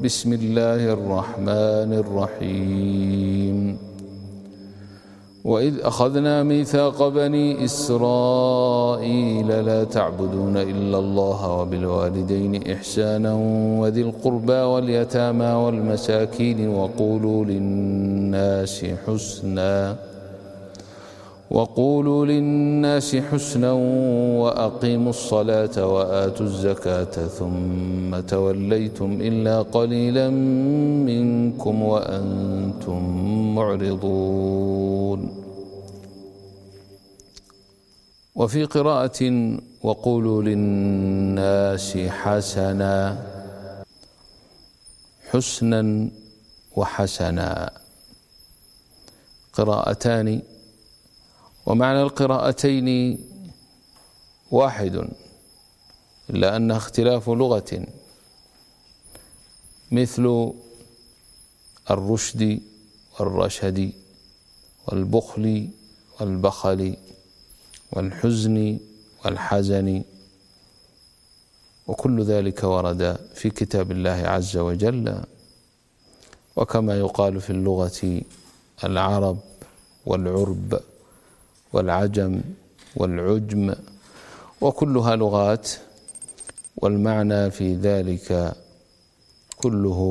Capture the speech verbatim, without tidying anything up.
بسم الله الرحمن الرحيم وإذ أخذنا ميثاق بني إسرائيل لا تعبدون إلا الله وبالوالدين إحسانا وذي القربى واليتامى والمساكين وقولوا للناس حسنا وقولوا للناس حسنا وأقيموا الصلاة وآتوا الزكاة ثم توليتم إلا قليلا منكم وأنتم معرضون. وفي قراءة وقولوا للناس حسنا، حسنا وحسنا قراءتان، ومعنى القراءتين واحد إلا أنها اختلاف لغة، مثل الرشد والرشد والبخل والبخل والحزن والحزن، وكل ذلك ورد في كتاب الله عز وجل. وكما يقال في اللغة العرب والعرب والعجم والعجم، وكلها لغات، والمعنى في ذلك كله